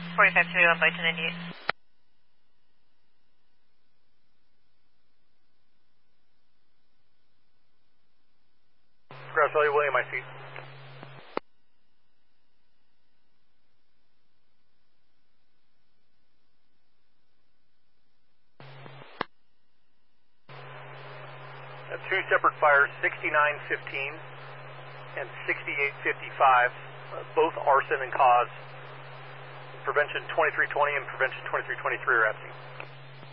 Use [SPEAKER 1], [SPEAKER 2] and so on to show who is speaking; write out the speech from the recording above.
[SPEAKER 1] 4531 by 1098.
[SPEAKER 2] Grouse Elliott William, I see. Two separate fires, 6915 and 6855, both arson and cause. Prevention 2320 and Prevention 2323 are absent.